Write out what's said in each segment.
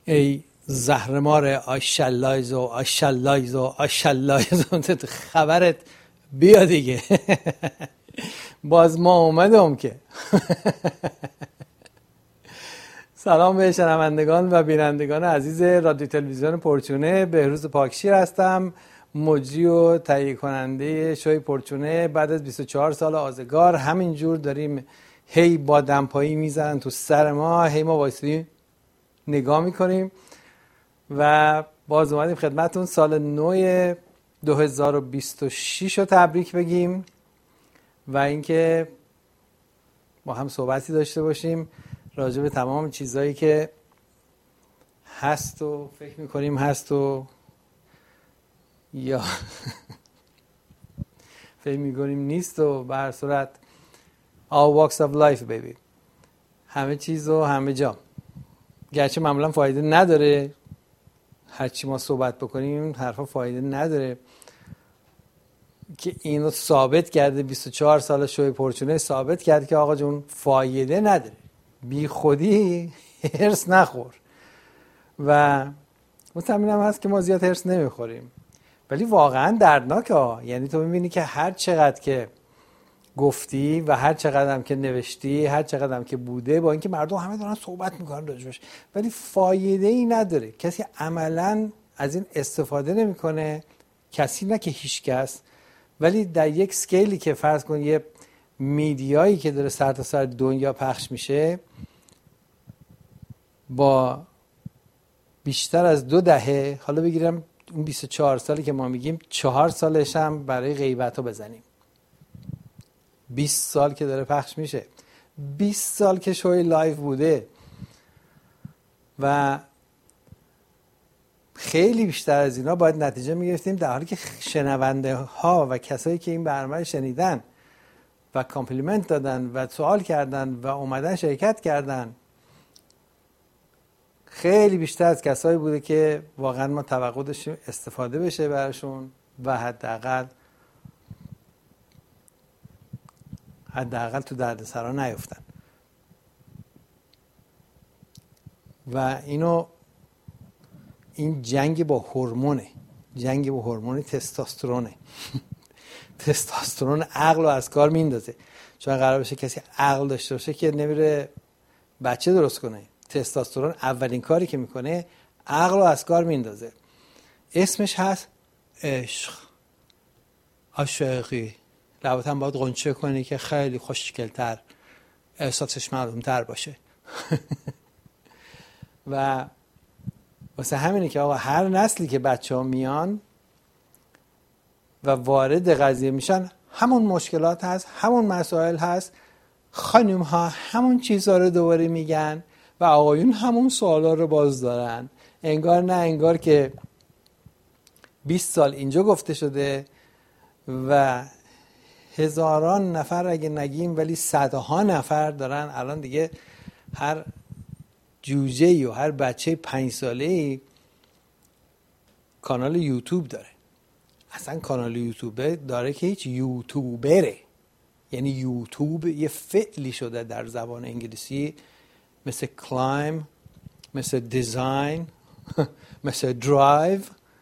ای زهرمار آشالایز و آشالایز و آشالایز خبرت بیا دیگه. باز ما اومدم که. سلام به شنوندگان و بینندگان عزیز رادیو تلویزیون پرچونه. بهروز پاکشیر هستم، مجری و تهیه کننده شوی پرچونه. بعد از 24 سال آزگار همینجور داریم هی با دمپایی میزنن تو سر ما، هی ما وایسیم نگاه میکنیم و باز اومدیم خدمتون. سال نو 2026 رو تبریک بگیم و اینکه با هم صحبتی داشته باشیم راجع به تمام چیزایی که هست و فکر میکنیم هست و یا فکر میکنیم نیست و به هر صورت all walks of life baby، همه چیز و همه جا. گرچه معمولا فایده نداره، هرچی ما صحبت بکنیم حرفا فایده نداره، که اینو ثابت کرده. 24 سال شوی پرچونه ثابت کرده که آقا جون فایده نداره، بی خودی هرس نخور. و مطمئن هم هست که ما زیاد هرس نمیخوریم، ولی واقعا دردناکه. یعنی تو میبینی که هر چقدر که گفتی و هر چقدر هم که نوشتی، هر چقدر هم که بوده، با اینکه مردم همه دارن صحبت میکنن راجبش، ولی فایده ای نداره. کسی عملا از این استفاده نمیکنه، کسی نه که هیچ کس، ولی در یک سکیلی که فرض کن یه میدیایی که داره سر تا سر دنیا پخش میشه با بیشتر از 2 دهه، حالا بگیرم اون 24 سالی که ما میگیم 4 سالش هم برای غیبت ها بزنیم، 20 سال که داره پخش میشه، 20 سال که شوی لایف بوده و خیلی بیشتر از اینا باید نتیجه میگرفتیم، در حالی که شنونده ها و کسایی که این برنامه شنیدن و کامپلیمنت دادن و سوال کردن و اومدن شرکت کردن خیلی بیشتر از کسایی بوده که واقعا ما توقع داشتیم استفاده بشه براشون و حداقل تو دردسرا نیفتن. و این جنگ با هورمونه، جنگ با هورمون تستوسترونه. تستوسترون عقل رو از کار میندازه، چون قرار بشه کسی عقل داشته باشه که نمیره بچه درست کنه. تستوسترون اولین کاری که میکنه عقل رو از کار میندازه. اسمش هست عشق، عاشقی. لابد هم باید غنچه کنی که خیلی خوشگل‌تر، احساسش معلوم‌تر باشه. و واسه همینه که آقا هر نسلی که بچه ها میان و وارد قضیه میشن همون مشکلات هست، همون مسائل هست، خانم ها همون چیزها رو دوباره میگن و آقایون همون سوالا رو باز دارن. انگار نه انگار که 20 سال اینجا گفته شده و هزاران نفر اگه نگیم ولی صدها نفر دارن الان دیگه هر جوجه‌ای و هر بچه 5 ساله‌ای کانال یوتیوب داره. اصلا کانال یوتیوب داره که هیچ یوتیوبره. یعنی یوتیوب یه فعلی شده در زبان انگلیسی، مثل کلایم، مثل دیزاین، مثل درایو.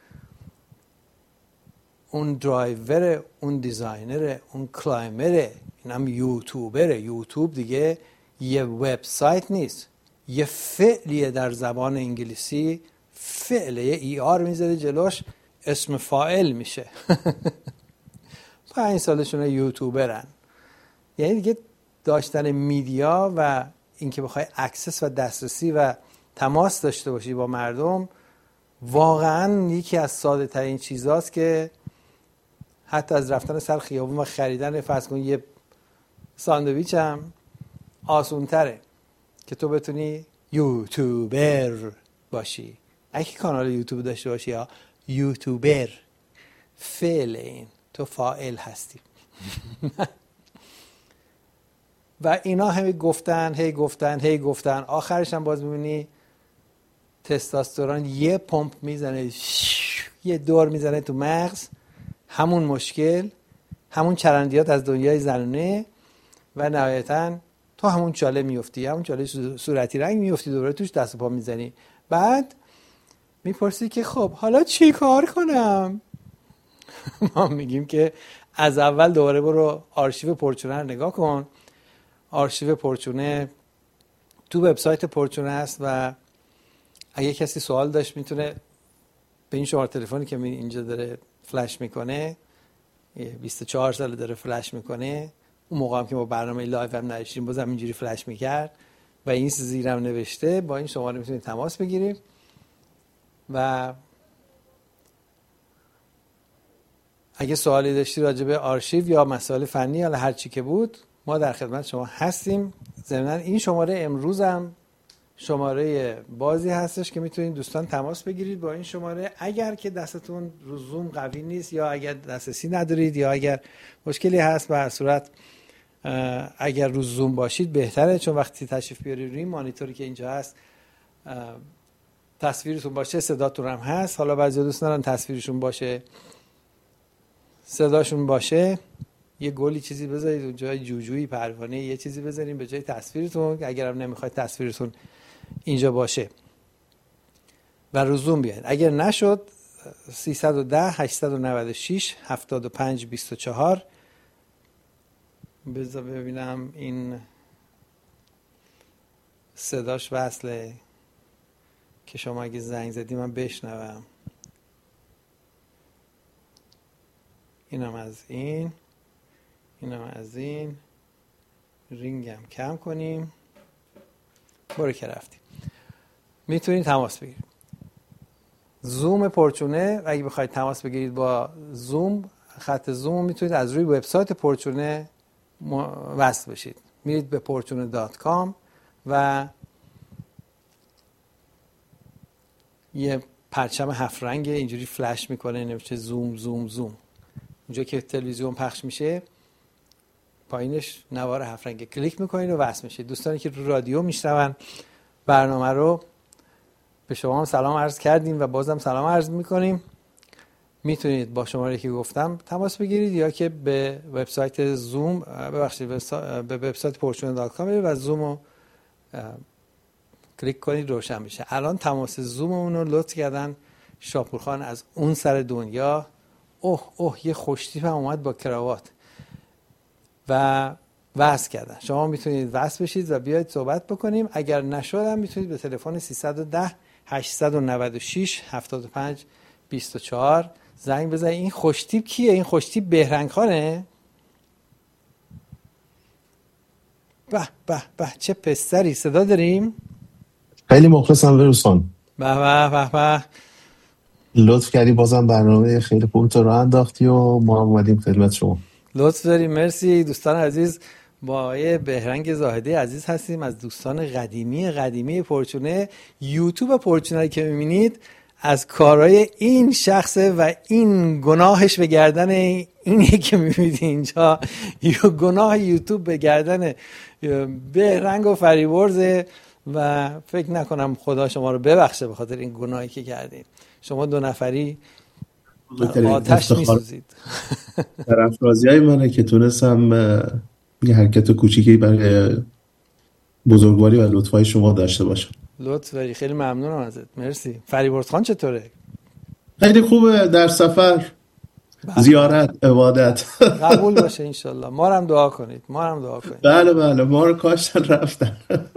اون درایوره، اون دیزاینره، اون کلایمره، این هم یوتیوبره. یوتیوب دیگه یه وبسایت نیست، یه فعلیه در زبان انگلیسی. فعله، یه ای آر میذاره جلوش، اسم فاعل میشه. 5 سالشونه یوتیوبرن. یعنی دیگه داشتن میدیا و اینکه بخوای اکسس و دسترسی و تماس داشته باشی با مردم واقعا یکی از ساده ترین چیزاست که حتی از رفتن سر خیابون و خریدن فرض کن یه ساندویچ هم آسون تره که تو بتونی یوتیوبر باشی. اگه کانال یوتیوب داشته باشی یا یوتیوبر، فعل، این تو فاعل هستی. و اینا همه گفتن آخرش هم باز میبینی تستوسترون یه پمپ میزنه، یه دور میزنه تو مغز، همون مشکل، همون چرندیات از دنیای زنونه و نهایتاً تو همون چاله میفتی، همون چاله صورتی رنگ میفتی، دوباره توش دست و پا میزنی. بعد میپرسی که خب حالا چی کار کنم؟ ما میگیم که از اول دوباره برو آرشیو پرچونه رو نگاه کن. آرشیو پرچونه تو وبسایت پرچونه است و اگه کسی سوال داشت میتونه به این شماره تلفنی که اینجا داره فلش میکنه، 24 سال داره فلش میکنه، اون موقع هم که ما برنامه لایو هم نداشتیم بازم اینجوری فلش میکرد و این زیرم نوشته، با این شماره میتونید تماس بگیریم و اگه سوالی داشتی راجع به آرشیو یا مسائل فنی یا هر چی که بود ما در خدمت شما هستیم. ضمن این شماره امروز هم شماره بازی هستش که میتونید دوستان تماس بگیرید با این شماره اگر که دستتون رو زوم قوی نیست یا اگر دسترسی ندارید یا اگر مشکلی هست. به هر صورت اگر رو زوم باشید بهتره، چون وقتی تشریف بیارید روی مانیتوری که اینجا هست تصویرتون باشه، صداتون هم هست. حالا بعضی دوست دارن تصویرشون باشه صداشون باشه، یه گلی چیزی بذارید اونجا، جوجویی پروانه یه چیزی بذارین به جای تصویرتون، اگرم نمیخواید تصویرتون اینجا باشه و رو زوم بیاید. اگر نشد 310 896 75 24. بذار ببینم این صداش وصله که شما اگه زنگ زدی من بشنوم. اینم از این، اینم از این، رینگم کم کنیم. برو که رفتیم. میتونید تماس بگیرید. زوم پرچونه اگه بخواید تماس بگیرید با زوم، خط زوم میتونید از روی وبسایت پرچونه وصل بشید. میرید به porchune.com و یه پرچم 7 رنگ اینجوری فلش میکنه نمیشه زوم زوم زوم. اونجا که تلویزیون پخش میشه پایینش نوار 7 رنگ کلیک میکنید و وصل میشید. دوستانی که رو رادیو میشنون برنامه رو به شما هم سلام عرض کردیم و بازم سلام عرض میکنیم. میتونید با شماره که گفتم تماس بگیرید یا که به وبسایت زوم به وبسایت porchune.com و زوم رو کلیک کنید روشن بشه. الان تماس زوممون رو لطف کردن شاپورخان از اون سر دنیا. اوه یه خوشتیپ هم اومد با کراوات و وصل کردن. شما میتونید وصل بشید و بیاید صحبت بکنیم. اگر نشدم میتونید به تلفن 310 896 75 24 زنگ بزنید. این خوشتیپ کیه؟ این خوشتیپ بهرنگ خانه. به به به چه پسری. صدا داریم؟ خیلی مخلصم ویروسان. به به به به. لطف کردی بازم برنامه خیلی خوب تو راه انداختی و ما اومدیم خدمت شما. لطف داریم. مرسی دوستان عزیز. با آقای بهرنگ زاهدی عزیز هستیم از دوستان قدیمی پرچونه. یوتیوب پرچونه که میبینید از کارهای این شخصه و این گناهش به گردن اینی که میبینید اینجا. گناه یوتیوب به گردن بهرنگ و فریبرزه و فکر نکنم خدا شما رو ببخشه به خاطر این گناهی که کردید. شما دو نفری آتش میسوزید. طرفدارای های منه که تونستم یه حرکت کوچیکی برای بزرگواری و لطفای شما داشته باشم. لطف داری. خیلی ممنونم ازت. مرسی. فریبرز خان چطوره؟ خیلی خوبه. در سفر زیارت عبادت قبول باشه انشالله. ما رو هم دعا کنید. بله ما رو کاشتن رفتن.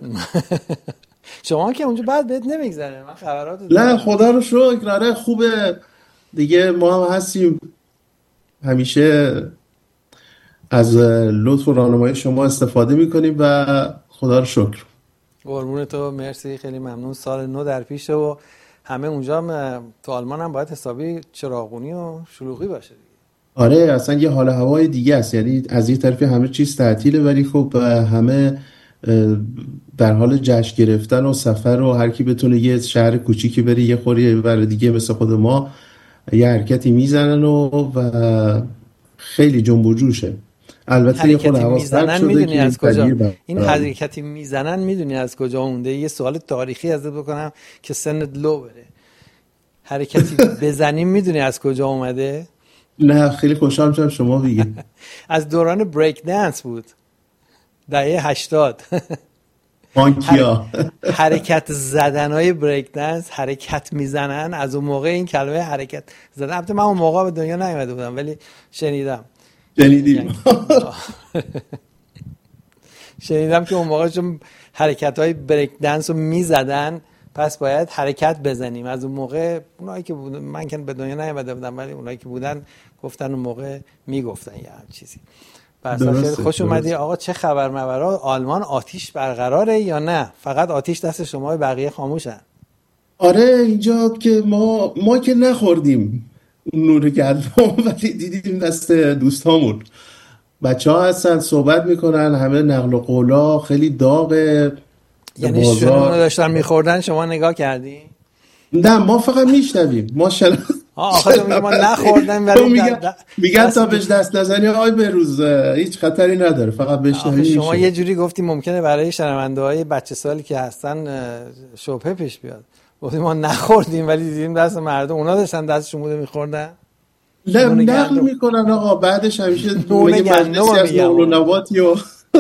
شما که اونجا بعد بهت نمیگذره. من خبرات نه خدا رو شکر. آره خوبه دیگه. ما هم هستیم همیشه از لطف و راهنمایی شما استفاده میکنیم و خدا رو شکر. قربون تو. مرسی. خیلی ممنون. سال نو در پیشه و همه اونجا هم تو آلمان هم باید حسابی چراغونی و شلوغی باشه. آره اصلا یه حال هوای دیگه است. یعنی از یه طرفی همه چیز تعطیله ولی خب همه در حال جشن گرفتن و سفر و هر کی بتونه یه شهر کوچیکی بره یه خوری برای دیگه مثل خود ما یه حرکتی میزنن و خیلی جنب و جوشه. البته یه خود حواس پرت شده که از کجا این حرکتی میزنن میدونی از کجا اونده. یه سوال تاریخی ازت بکنم که سنت لو بره. حرکتی بزنیم میدونی از کجا اومده؟ نه خیلی خوشحال شدم شما بگید. از دوران بریک دنس بود. دهه 80 مانکیا حرکت زدنهای بریک دنس، حرکت میزنن. از اون موقع این کلمه حرکت زدن، البته من اون موقع به دنیا نیومده بودم ولی شنیدم شنیدم که اون موقع چون حرکت های بریک دنس رو میزدن پس باید حرکت بزنیم. از اون موقع اونایی که بودن، من که به دنیا نیومده بودم ولی اونایی که بودن گفتن اون موقع میگفتن یه چیزی. خیلی خوش اومدی آقا. چه خبر مبرا؟ آلمان آتیش برقراره یا نه فقط آتیش دست شما، بقیه خاموشن؟ آره اینجا که ما که نخوردیم نور گندم ولی دیدیم دست دوستامون. بچه ها هستن صحبت میکنن، همه نقل و قولا خیلی داغه. یعنی شنو داشتن میخوردن شما نگاه کردی؟ نه ما فقط میشنویم. ما آخه ما نخوردن ولی میگن تا بهش دست نزنی آی به روز هیچ خطری نداره، فقط بشنوی. شما یه جوری گفتی ممکنه برای شنونده های بچه سالی که هستن شبهه پیش بیاد. گفتیم ما نخوردیم ولی دیدیم دست مردم، اونا داشتن دستشون بوده میخوردن. نقل میکنن آقا، بعدش همیشه نون گندم از نون و نباتی و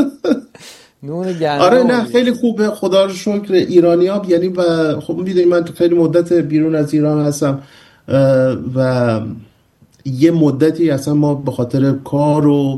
نون گندم. آره نه خیلی خوبه خدا رو شکر. ایرانی‌ها یعنی خب میدونی من خیلی مدت بیرون از ایران هستم و یه مدتی اصلا ما به خاطر کار و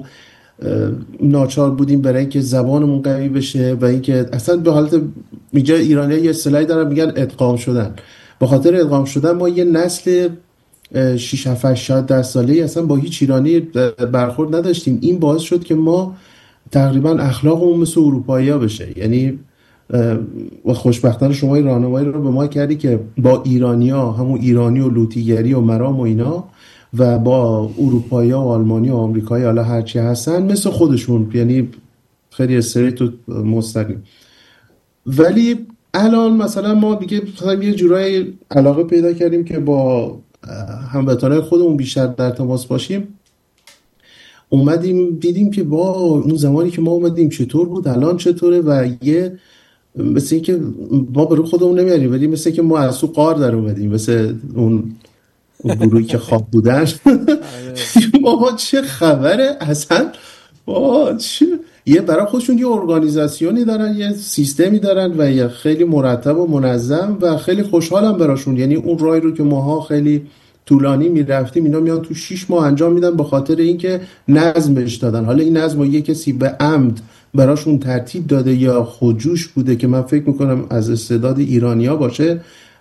ناچار بودیم برای اینکه زبانمون قوی بشه و اینکه اصلا به حالت میگه ایرانی‌ها یه اصطلاحی دارن میگن ادغام شدن. به خاطر ادغام شدن ما یه نسل 6 7 8 10 ساله‌ای اصلا با هیچ ایرانی برخورد نداشتیم. این باعث شد که ما تقریبا اخلاقمون مثل اروپایی‌ها بشه. یعنی و خوشبختانه شما این راهنمایی رو به ما کردی که با ایرانی‌ها، همون ایرانی و لوطیگری و مرام و اینا، و با اروپایی‌ها و آلمانی و آمریکایی حالا هرچی هستن مثل خودشون، یعنی خیلی استریت و مستقیم. ولی الان مثلا ما دیگه یه جورایی علاقه پیدا کردیم که با هموطنای خودمون بیشتر در تماس باشیم. اومدیم دیدیم که با اون زمانی که ما اومدیم چطور بود، الان چطوره، و یه مثل این که ما به رو خودمون نمیاریم ولی مثل که ما از تو قار در اومدیم، مثل اون گروهی که خواب بودن. بابا چه خبره اصلا، یه برای خودشون یه ارگانیزاسیونی دارن، یه سیستمی دارن و یه خیلی مرتب و منظم و خیلی خوشحالم براشون. یعنی اون راهی رو که ماها خیلی طولانی میرفتیم اینا میان تو 6 ماه انجام میدن به خاطر اینکه نظمش دادن. حالا این نظم رو یه کسی به عمد براشون ترتیب داده یا خودجوش بوده که من فکر میکنم از استعداد ایرانیا باشه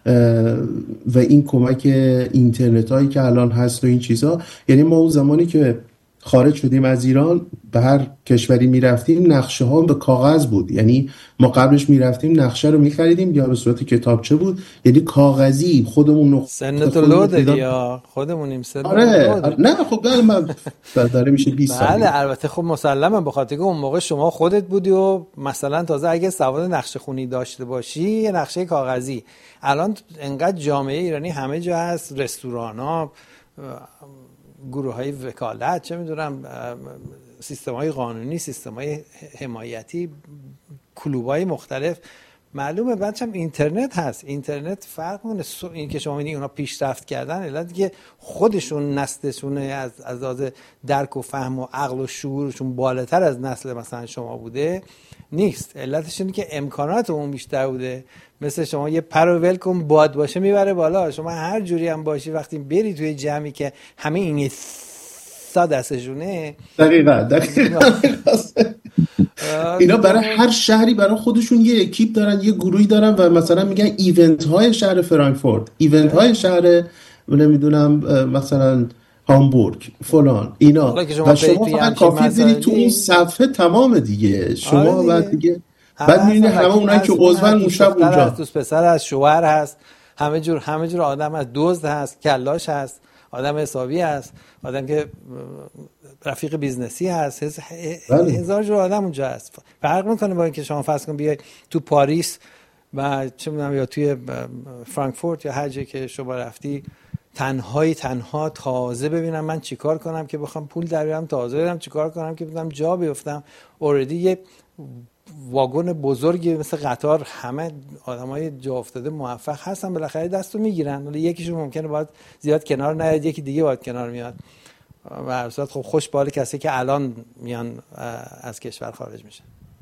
و این کمک اینترنت هایی که الان هست و این چیزا. یعنی ما اون زمانی که خارج شدیم از ایران به هر کشوری میرفتیم نقشه ها به کاغذ بود. یعنی ما قبلش میرفتیم نقشه رو میخریدیم یا به صورت کتابچه بود، یعنی کاغذی خودمون سنت لود یا خودمونیم سنت. آره نه خب من داره میشه 20 سال. بله البته خب مسلمه به خاطر که اون موقع شما خودت بودی و مثلا تازه اگه سواد نقشه خونی داشته باشی یه نقشه کاغذی. الان انقدر جامعه ایرانی همه جا هست، رستوران‌ها، گروه‌های وکالت، چه میدونم سیستم‌های قانونی، سیستم‌های حمایتی، کلوب‌های مختلف. معلومه بعدش هم اینترنت هست. اینترنت فرق می‌کنه. این که شما می‌بینید اونا پیشرفت کردن علت که خودشون نسلشون از لحاظ درک و فهم و عقل و شعورشون بالاتر از نسل مثلا شما بوده نیست. علتش اینه که امکانات اون بیشتر بوده. مثل شما یه پر و ول کن باد باشه میبره بالا. شما هر جوری هم باشی وقتی بری توی جمعی که همه این دستشونه. دقیقاً اینا برای هر شهری برای خودشون یه اکیپ دارن، یه گروهی دارن و مثلا میگن ایونت های شهر فرانکفورت، ایونت های شهر نمیدونم مثلا هامبورگ فلان اینا، و شما فقط کافی برید تو اون صفحه تمام دیگه. شما بعد دیگه بعد میبینی همه اونایی که عضون اون شب اونجا دوست پسر هست، شوهر هست، همه جور آدم هست، دزد هست، کلاش هست، آدم حسابی هست، آدم که رفیق بیزنسی هست، هزار جور آدم اونجا هست. فرق میکنه با اینکه شما فرض کن بیای تو پاریس و چه میدونم یا توی فرانکفورت یا هر جایی که شما رفتی تنها تازه ببینم من چیکار کنم که بخوام پول در بیارم، تازه برم چیکار کنم که بتونم جا بیفتم. اوردی یه واگن بزرگی مثل قطار همه آدمای جا افتاده موفق هستن بالاخره دستو میگیرن. ولی یکیشون ممکنه باید زیاد کنار نیاد، یکی دیگه باید کنار میاد. و هر صورت خب خوش به حال کسی که الان میان از کشور خارج میشن.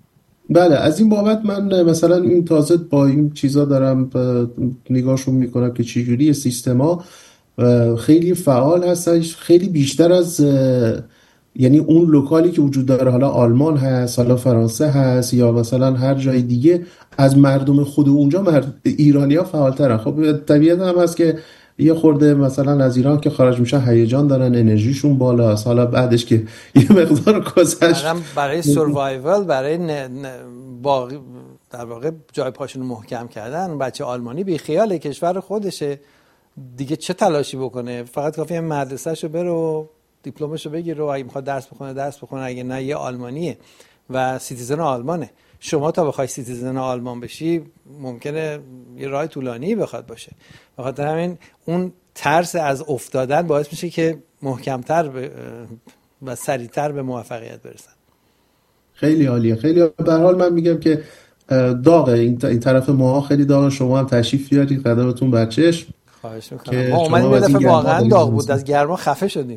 بله، از این بابت من مثلا این تازه با این چیزا دارم نگاهشون میکنم که چجوری سیستما خیلی فعال هستن، خیلی بیشتر از یعنی اون لوکالی که وجود داره، حالا آلمان هست، حالا فرانسه هست، یا مثلا هر جای دیگه، از مردم خود اونجا ایرانی ها فعالترن. خب طبیعت هم هست که یه خورده مثلا از ایران که خارج میشن هیجان دارن، انرژیشون بالاست، حالا بعدش که یه مقدار گذشت برای سروایوال، برای باقی در واقع جای پاشون محکم کردن، بچه آلمانی بی خیال کشور خودشه دیگه، چه تلاشی بکنه؟ فقط کافیه مدرسه‌شو بره و دیپلمشو بگیره و اگه میخواد درس بخونه، اگه نه یه آلمانیه و سیتیزن آلمانه. شما تا بخوای سیتیزن آلمان بشی ممکنه یه راه طولانی بخواد باشه. بخاطر همین اون ترس از افتادن باعث میشه که محکمتر و سریعتر به موفقیت برسن. خیلی عالیه، خیلی. به هر حال من میگم که داغه این طرف ما خیلی داغه. شما هم تشریف بیارید، قدمتون بر چشم. خواهش میکنم. ما اومدیم یه دفعه واقعا داغ بود، از گرما خفه شدیم.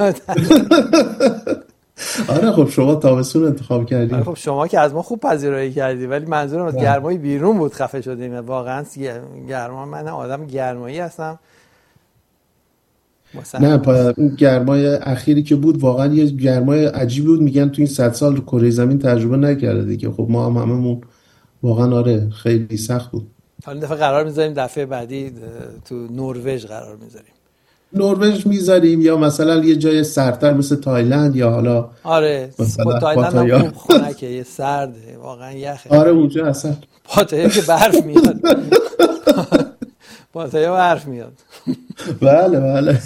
آره خب شما تابستون انتخاب کردید. خب شما که از ما خوب پذیرایی کردی، ولی منظورم از گرمای بیرون بود خفه شدیم. واقعا گرما، من آدم گرمایی هستم. نه اون گرمای اخیری که بود واقعا یه گرمای عجیبی بود. میگن تو این 100 سال کره زمین تجربه نکرده دیگه. خب ما هم هممون واقعا آره خیلی سخت بود. حالا دفعه قرار میذاریم دفعه بعدی تو نروژ قرار میذاریم. نروژ میذاریم، یا مثلا یه جای سردتر مثل تایلند، یا حالا آره مثلا تایلند هم خوب خنکه، یه سرده واقعا، یخه. آره اونجا اصلا پاتایا که برف میاد. پاتایا برف میاد. بله بله.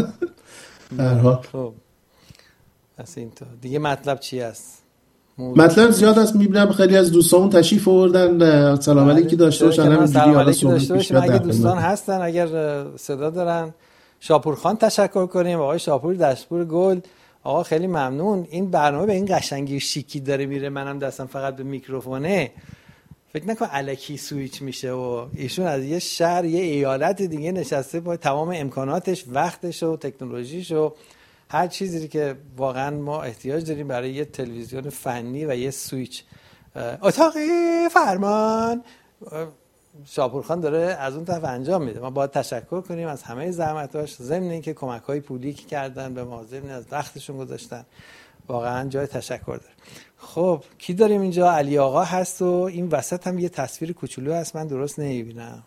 خب پس اینطور دیگه مطلب چی است؟ مطلب زیاد است. میبینم خیلی از دوستامون تشریف آوردن. سلام علیکی داشته باشن، همینجوری حالا صحبت پیش بیاد. اگه دوستان هستن، اگر صدا دارن، شاپورخان تشکر کنیم، آقای شاپور دشپور گل. آقا خیلی ممنون. این برنامه به این قشنگی شیکی داره میره، منم دستم فقط به میکروفونه. فکر نکن الکی سویچ میشه و ایشون از یه شهر یه ایالت دیگه نشسته با تمام امکاناتش، وقتش و تکنولوژیش و هر چیزی که واقعا ما احتیاج داریم برای یه تلویزیون فنی و یه سویچ. اتاق فرمان شاپورخان داره از اون طرف انجام میده. ما باید تشکر کنیم از همه زحمتاش، ضمن اینکه کمک‌های پولی که کردن به ما، ضمن از وقتشون گذاشتن، واقعا جای تشکر داره. خب کی داریم اینجا؟ علی آقا هست و این وسط هم یه تصویر کوچولو هست، من درست نمیبینم.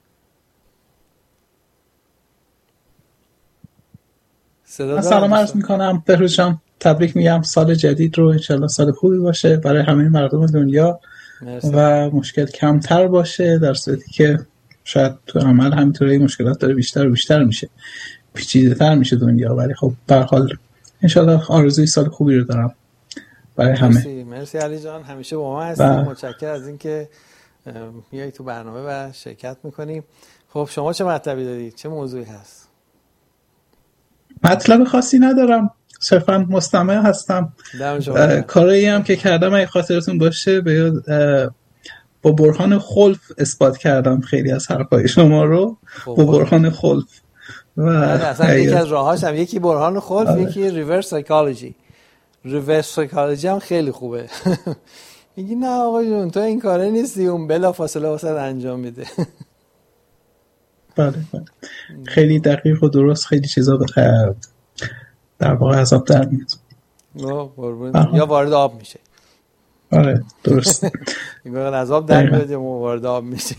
سلام عرض میکنم بهروز جان، تبریک میگم سال جدید رو، انشالله سال خوبی باشه برای همه مردم دنیا. مرسی. و مشکل کمتر باشه، در صورتی که شاید تو عمل همینطوری مشکلات داره بیشتر و بیشتر میشه، پیچیده تر میشه دنیا، ولی خب به هر حال انشالله آرزوی سال خوبی رو دارم برای همه. مرسی علی جان، همیشه با ما هستی. متشکرم از اینکه میای تو برنامه و شرکت میکنیم. خب شما چه مطلبی دارید؟ چه موضوعی هست؟ مطلب خاصی ندارم، صرفا مستمع هستم. کاری هم که کردم اگه خاطرتون باشه با برهان خلف اثبات کردم خیلی از حرفای شما رو با برهان خلف. و اصلا یکی از راهاش هم یکی برهان خلف، یکی ریورس سایکولوژی. ریورس سایکولوژی هم خیلی خوبه. میگی نه آقا جون تو این کاره نیستی، اون بلا فاصله واسه انجام میده. بله خیلی دقیق و درست، خیلی چیزا در واقع عذاب در میاد یا وارد آب میشه. آره درست. این واقعا عذاب در میاد یا وارد آب میشه.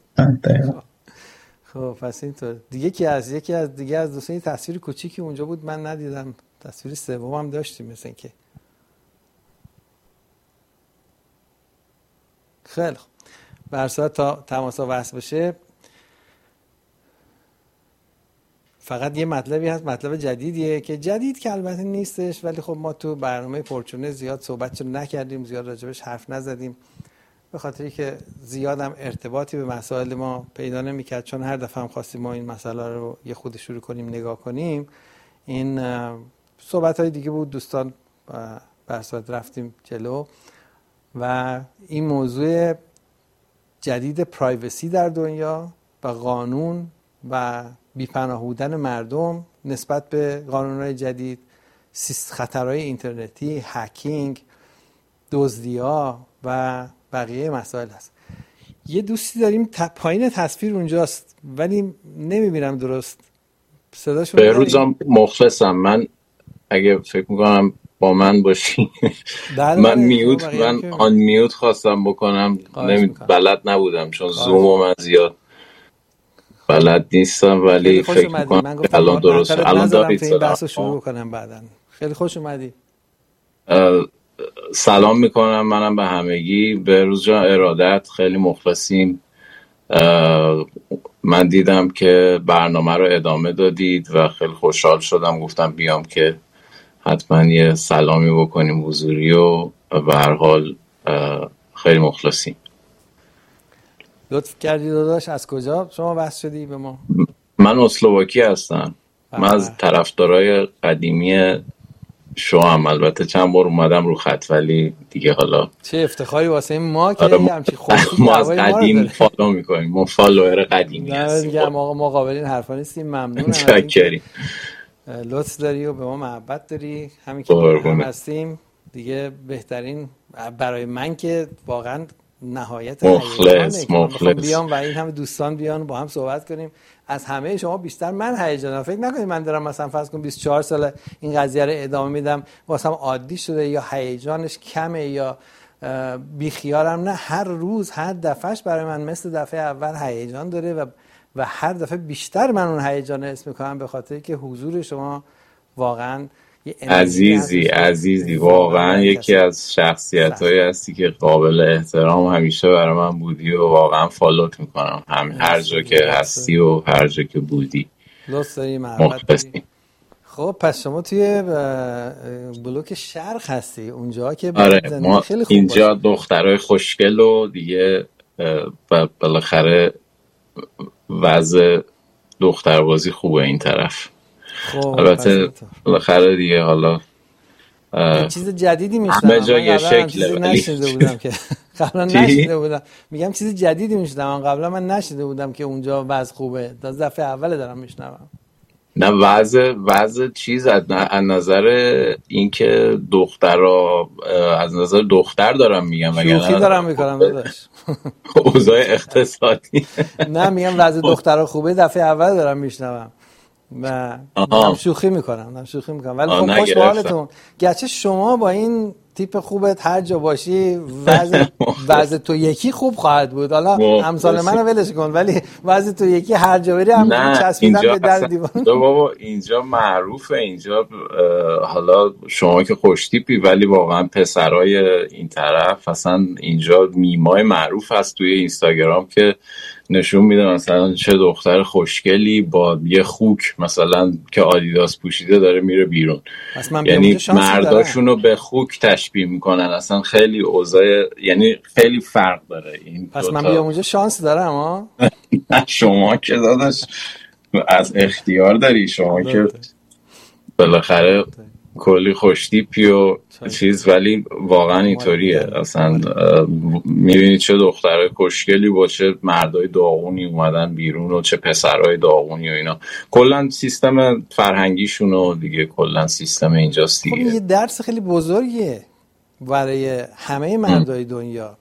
خب پس اینطور یکی از دوستان تصویر کوچیکی اونجا بود من ندیدم، تصویر سوم هم داشتیم مثلا که. خیلی خوب، به هر صورت تا تماسا وصل بشه فقط یه مطلبی هست، مطلب جدیدیه که جدید که البته نیستش، ولی خب ما تو برنامه پرچونه زیاد صحبتشو نکردیم، زیاد راجبش حرف نزدیم، به خاطری که زیادم ارتباطی به مسائل ما پیدا نمی‌کرد، چون هر دفعه هم خواستیم ما این مسئله رو یه خود شروع کنیم نگاه کنیم. این صحبت‌های دیگه بود، دوستان به صورت رفتیم جلو و این موضوع جدید پرایوسی در دنیا و قانون و بی‌پناه بودن مردم نسبت به قانون‌های جدید، خطرهای اینترنتی، هکینگ، دزدی‌ها و بقیه مسائل هست. یه دوستی داریم پایین تصویر اونجاست ولی نمیبینم درست صداشو. بهروزم مخلصم. من اگه فکر میکنم با من باشی من میوت من آن میوت خواستم بکنم، بلد نبودم چون زوم من زیاد بلد نیستم، ولی فکر میکنم الان درست. الان دارید این بحثو شروع کنم بعداً. خیلی خوش اومدی. سلام میکنم منم به همگی. بهروز جان ارادت، خیلی مخلصیم. من دیدم که برنامه رو ادامه دادید و خیلی خوشحال شدم، گفتم بیام که حتما یه سلامی بکنیم حضوری و به هر حال خیلی مخلصیم. لطف کردی داداش. از کجا شما بحث شدی به ما؟ من اسلواکی هستم. من از طرفدارای قدیمی شوام. البته چند بار اومدم رو خط ولی دیگه حالا چه افتخاری واسه ما که همچین خوشی ما از قدیم فالو میکنیم. ما فالوور قدیمی هستیم. دیگه ما مقابلین حرفا نیستیم. ممنونم. چاکریم. لطف داری و به ما محبت داری. همین که هم هستیم دیگه بهترین برای من که واقعا نهایت مخلص بیام و این همه دوستان بیان با هم صحبت کنیم. از همه شما بیشتر من هیجانم. فکر نکنید من دارم مثلا فرض کن 24 سال این قضیه رو ادامه میدم واسم عادی شده یا هیجانش کمه یا بیخیالم. نه، هر روز هر دفعهش برای من مثل دفعه اول هیجان داره و هر دفعه بیشتر من اون هیجان حس میکنم به خاطر که حضور شما واقعا عزیزی واقعا یکی از شخصیت‌هایی هستی که قابل احترام همیشه برای من بودی و واقعا فالوت میکنم هر جا که هستی و هر جا که بودی. لطف داری، محبت داری. خب پس شما توی بلوک شرق هستی، اونجا که آره ما خیلی خوب اینجا دخترای خوشگل و دیگه بالاخره وضع دختربازی خوبه این طرف. خب البته بالاخره دیگه حالا چیز جدیدی میشنم. همه جا یه شکله ولی نشنیده بودم که قبلا نشنیده بودم. میگم چیز جدیدی میشنم، قبلا من نشنیده بودم که اونجا وضع خوبه. تا دفعه اول دارم میشنوم. نه وضع چیز از نظر اینکه دخترها از نظر دختر دارم میگم، شوخی دارم میکنم داداش. اوضاع اقتصادی نه میگم وضع دخترها خوبه، دفعه اول دارم میشنوم و شوخی میکنم ولی خب خوش به حالتون. گرچه شما با این تیپ خوبت هر جا باشی وضع تو یکی خوب خواهد بود. حالا امثال منو ولش کن، ولی وضع تو یکی هر جا بری هم چسبیدن به در دیوار. بابا اینجا معروفه. اینجا حالا شما که خوش تیپی ولی واقعا پسرای این طرف اصلا اینجا میمای معروف هست توی اینستاگرام که نشون میده مثلا چه دختر خوشگلی با یه خوک مثلا که آدیداس پوشیده داره میره بیرون. یعنی مرداشونو به خوک تشبیه میکنن. اصلا خیلی اوضاع یعنی خیلی فرق داره این. پس من بیام اونجا شانس دارم ها؟ شما که داداش از اختیار داری. شما که بالاخره کلی خوشتیپی و چیز، ولی واقعا اینطوریه. اصلا میبینید چه دخترای خوشگلی با چه مردای داغونی اومدن بیرون و چه پسرای داغونی و اینا. کلا سیستم فرهنگیشون و دیگه کلا سیستم اینجاست دیگه. خب یه درس خیلی بزرگیه برای همه مردای دنیا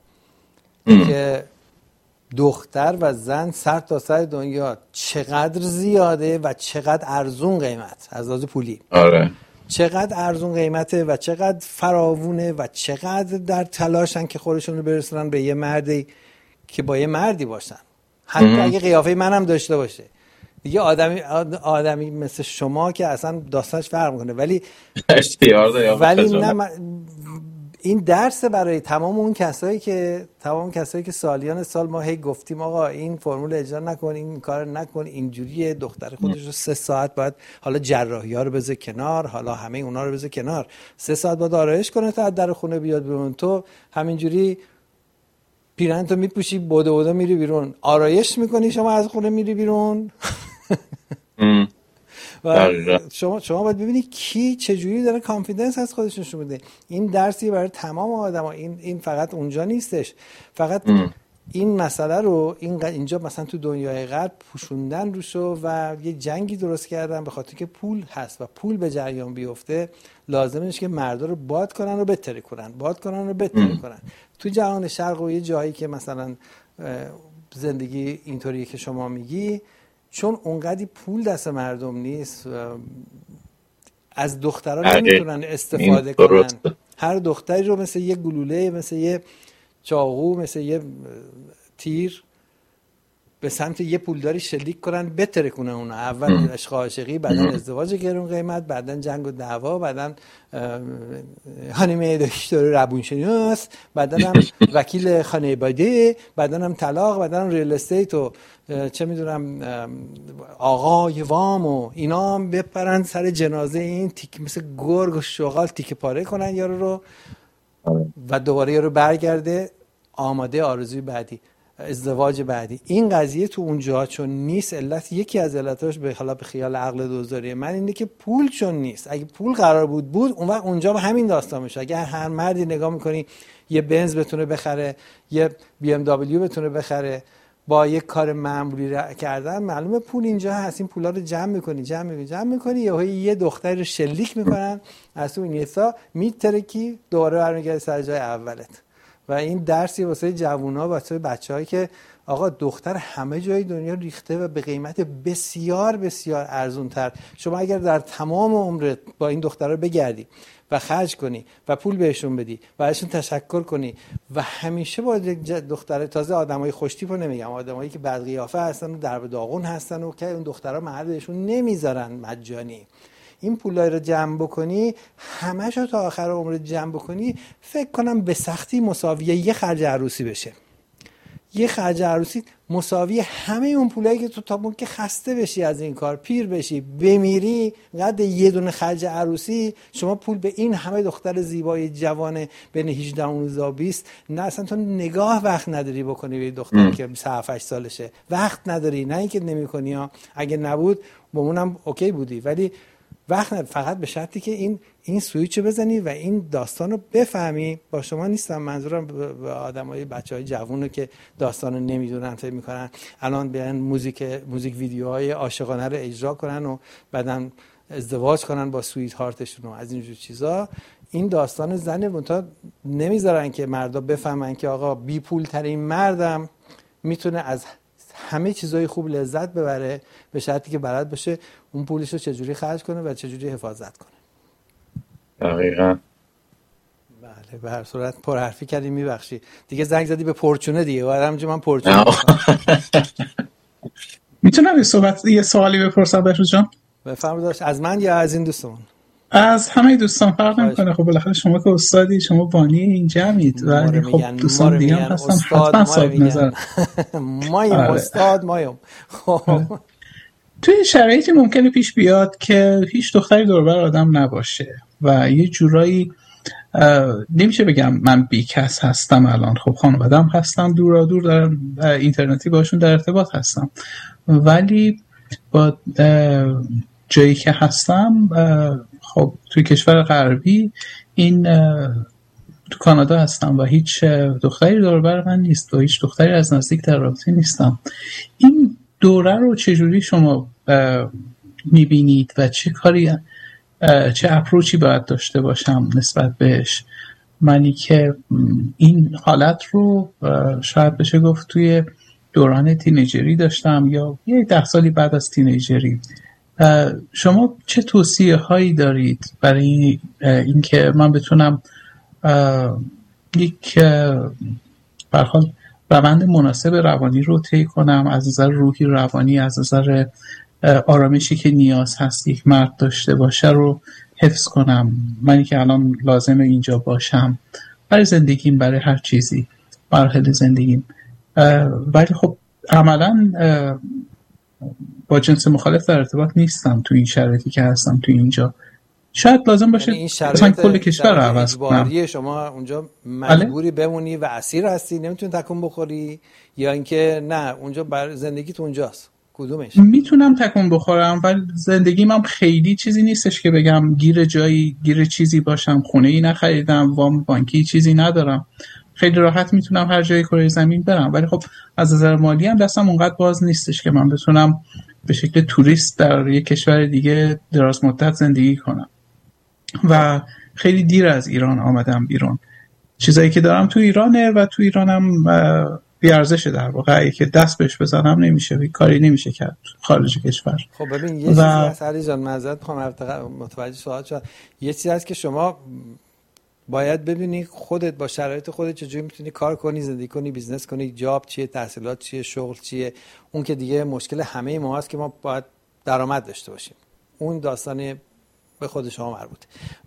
که دختر و زن سر تا سر دنیا چقدر زیاده و چقدر ارزون قیمت از لحاظ پولی. آره چقدر ارزون قیمته و چقدر فراوونه و چقدر در تلاشن که خودشون رو برسونن به یه مردی که با یه مردی باشن، حتی اگه قیافه منم داشته باشه. دیگه آدمی مثل شما که اصلا داستانش فرق میکنه، ولی نه این درس برای تمام کسایی که سالیان سال ما هی گفتیم آقا این فرمول اجرا نکن، این کار نکن، اینجوریه. دختر خودش رو 3 ساعت باید حالا جراحی ها رو بذاره کنار، حالا همه اونا رو بذاره کنار، 3 ساعت باید آرایش کنه تا از در خونه بیاد بیرون. تو همینجوری پیرهن تو میپوشی بوده میری بیرون، آرایش میکنی شما از خونه میری بیرون. و شما باید ببینید کی چجوری داره کانفیدنس از خودش نشون میده. این درسی برای تمام آدما. این فقط اونجا نیستش. فقط این مسئله رو اینجا مثلا تو دنیای غرب پوشوندن روشو و یه جنگی درست کردن به خاطر که پول هست و پول به جریان بیفته لازمه که مردا رو باد کنن و بتره کنن. تو جهان شرق و یه جایی که مثلا زندگی اینطوریه که شما میگی، چون اونقدی پول دست مردم نیست از دخترها نمیتونن استفاده کنن. هر دختری رو مثل یه گلوله، مثل یه چاقو، مثل یه تیر به سمت یه پولداری شلیک کنن، بتره کنن اونا. اول عشق عاشقی، بعدن ازدواج گرون قیمت، بعدن جنگ و دعوا، بعدن هانیمه دکتر روانشناس، بعدن هم وکیل خانواده، بعدن هم طلاق، بعدن هم ریل استیت و چه میدونم آقای وام و اینا هم بپرن سر جنازه این تیک، مثل گرگ و شغال تیکه پاره کنن یارو رو و دوباره یارو برگرده آماده آرزوی بعدی، ازدواج بعدی. این قضیه تو اونجا چون نیست، یکی از علتاش به خیال عقل دوزاری من اینه که پول چون نیست. اگه پول قرار بود اون وقت اونجا به همین داستان میشه. اگه هر مردی نگاه میکنی یه بنز بتونه بخره، یه بی ام دبلیو بتونه بخره با یک کار معمولی کردن، معلومه پول اینجا هست. این پولا رو جمع میکنی یه دختری رو شلیک میکنن از اون اینستا میترکی دوباره برمیگرده سر جای اولت. و این درسی واسه جوونا و واسه بچه‌هایی که آقا دختر همه جای دنیا ریخته و به قیمت بسیار بسیار ارزونتر. شما اگر در تمام عمرت با این دخترها بگردی و خرج کنی و پول بهشون بدی و ازشون تشکر کنی و همیشه با دختر، تازه آدمای خوشتیپو نمیگم، آدمایی که بد قیافه هستن و درب داغون هستن و که اون دخترها محل بهشون نمیذارن مجانی، این پولای رو جمع بکنی، همه‌شو تا آخر عمر جمع بکنی، فکر کنم به سختی مساویه یه خرج عروسی بشه. یه خرج عروسی مساوی همه اون پولایی که تو تا موقع که خسته بشی از این کار، پیر بشی، بمیری، قد یه دونه خرج عروسی شما پول به این همه دختر زیبای جوان بین 18 و 20 نه اصلا تو نگاه وقت نداری بکنی به دختری که 7-8 سالشه. وقت نداری، نه اینکه نمی‌کنی ها، اگه نبود بمونم اوکی بودی، ولی وقت نداری. فقط به شرطی که این سویچو بزنی و این داستانو بفهمی. با شما نیستم، منظورم به آدمای بچهای جوونو که داستانو نمیدونن، فکر میکنن الان بیان موزیک ویدیوهای عاشقانه رو اجرا کنن و بعدن ازدواج کنن با سویت هارتشون و از اینجور چیزا. این داستان زنه منتها نمیذارن که مردا بفهمن که آقا بی پول ترین مردم میتونه از همه چیزای خوب لذت ببره، به شرطی که بلد باشه اون پولش رو چجوری خرج کنه و چجوری حفاظت کنه. دقیقاً. بله، به هر صورت پرحرفی کردی، میبخشی دیگه، زنگ زدی به پرچونه دیگه. همونجا من پرچونه میتونم یه سوالی بپرسم بهروز جان؟ بفرمایید. از من یا از این دوستمون؟ از همه دوستان، فرق نمیکنه. خب بالاخره شما که استادی، شما بانی این جمعید و خب دوستان دیگه هم هستن، حتما صاحب نظر. مایم استاد مایم. خب توی شرایطی ممکنه پیش بیاد که هیچ دختری دور بر آدم نباشه و یه جورایی نمیشه بگم من بیکس هستم الان، خب خانواده‌ام هستم، دور در اینترنتی باشون در ارتباط هستم، ولی با جایی که هستم خب توی کشور غربی، این تو کانادا هستم و هیچ دختری دور بر من نیست و هیچ دختری از نزدیک در رابطه نیستم. این دوره رو چجوری شما میبینید و چه اپروچی باید داشته باشم نسبت بهش؟ منی که این حالت رو شاید بشه گفت توی دوران تینیجری داشتم یا 10 سالی بعد از تینیجری. شما چه توصیه هایی دارید برای اینکه من بتونم یک برحال روند مناسب روانی رو طی کنم، از نظر روحی، روانی، از نظر آرامشی که نیاز هست یک مرد داشته باشه رو حفظ کنم، منی که الان لازمه اینجا باشم برای زندگیم، برای هر چیزی، مراحل زندگیم. ولی خب عملاً با جنس مخالف در ارتباط نیستم تو این شرایطی که هستم تو اینجا. شاید لازم باشه مثلا کل کشور رو عوض کنم. شما اونجا مجبوری بمونی و اسیر هستی، نمیتونی تکون بخوری، یا اینکه نه اونجا بر زندگی تو اونجاست؟ کدومش؟ میتونم تکون بخورم ولی زندگیم هم خیلی چیزی نیستش که بگم گیر چیزی باشم، خونه ای نخریدم، وام بانکی چیزی ندارم، خیلی راحت میتونم هر جای کره زمین برم، ولی خب از نظر مالی هم دستم اونقدر باز نیستش که من بتونم به شکل توریست در یک کشور دیگه دراز مدت زندگی کنم و خیلی دیر از ایران آمدم بیرون. چیزایی که دارم تو ایرانه و تو ایرانم بیارزشه، در واقع که دست بهش بزنم نمیشه، کاری نمیشه کرد خارج کشور. خب ببین یه چیزی هست علی جان، معذرت میخوام متوجه سوال شدم، یه چیزی هست که شما باید ببینی خودت با شرایط خودت چجوری میتونی کار کنی، زندگی کنی، بیزنس کنی، جاب چیه، تحصیلات چیه، شغل چیه. اون که دیگه مشکل همه ما هست که ما باید درآمد داشته باشیم، اون داستان به خود شما مربوطه.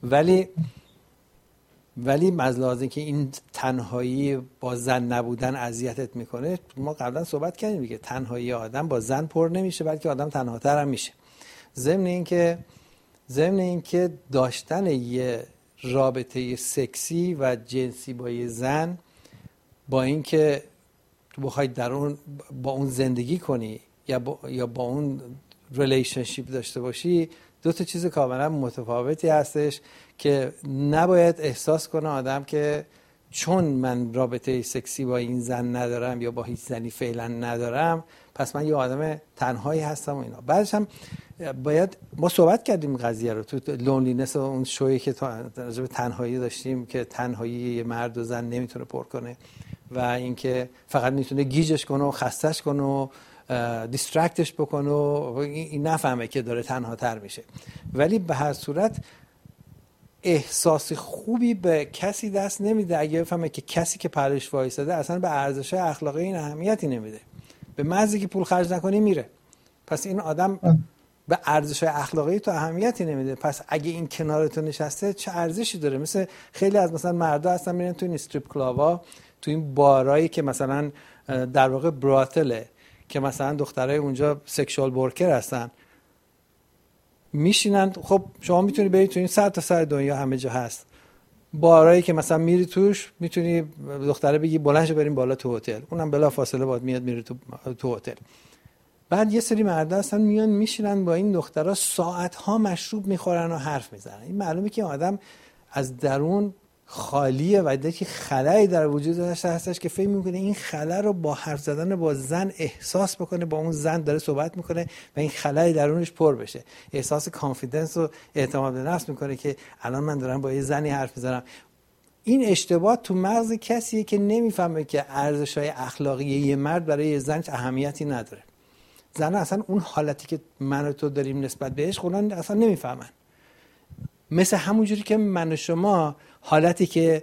ولی از اینکه این تنهایی با زن نبودن اذیتت میکنه، ما قبلا صحبت کردیم دیگه، تنهایی آدم با زن پر نمیشه بلکه آدم تنهاتر هم میشه. ضمن اینکه داشتن یه رابطه سکسی و جنسی با یه زن، با اینکه تو بخوای در اون با اون زندگی کنی یا با اون ریلیشنشیپ داشته باشی، دو تا چیز کاملا متفاوتی هستش که نباید احساس کنه آدم که چون من رابطه سکسی با این زن ندارم یا با هیچ زنی فعلا ندارم پس من یه آدم تنهایی هستم و اینا. بعدش هم باید ما صحبت کردیم قضیه رو تو لونلینس، اون شویی که راجع به تنهایی داشتیم که تنهایی یه مرد و زن نمیتونه پر کنه و اینکه فقط میتونه گیجش کنه و خستش کنه و دیسترکتش بکنه و این نفهمه که داره تنها تر میشه. ولی به هر صورت احساس خوبی به کسی دست نمیده اگه بفهمه که کسی که پرش وایساده اصلا به ارزش اخلاقی این اهمیتی نمیده، به محضی که پول خرج نکنی میره. پس این آدم به ارزش اخلاقی تو اهمیتی نمیده، پس اگه این کنارتون نشسته چه ارزشی داره؟ مثل خیلی از مثلا مردا هستن میرن تو این استریپ کلابا، تو این بارایی که مثلا در واقع براتله، که مثلا دخترای اونجا سکشوال ورکر هستن، میشینن. خب شما میتونی بری تو این سر تا سر دنیا همه جا هست بارایی که مثلا میری توش میتونی دختره بگی بلند شو بریم بالا تو هتل، اونم بلا فاصله باید میاد میره تو هتل. بعد یه سری مردا هستن میان میشینن با این دخترها ساعت‌ها مشروب میخورن و حرف میزنن. این معلومه که آدم از درون خالیه و دیگه خلایی در وجود داشته هستش که فکر میکنه این خلا رو با حرف زدن با زن احساس بکنه، با اون زن داره صحبت میکنه و این خلای درونش پر بشه، احساس کانفیدنس و اعتماد به نفس میکنه که الان من دارم با یه زنی حرف میزنم. این اشتباه تو مغز کسیه که نمیفهمه که ارزش‌های اخلاقی یه مرد برای یه زن اهمیتی نداره. زن اصلا اون حالتی که من و تو داریم نسبت بهش خودن اصلا نمیفهمن. مثل همونجوری که من و شما حالتی که